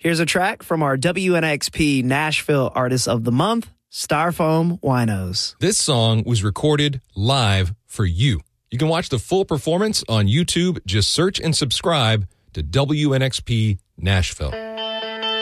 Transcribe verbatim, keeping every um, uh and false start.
Here's a track from our W N X P Nashville Artist of the Month, Styrofoam Winos. This song was recorded live for you. You can watch the full performance on YouTube. Just search and subscribe to W N X P Nashville.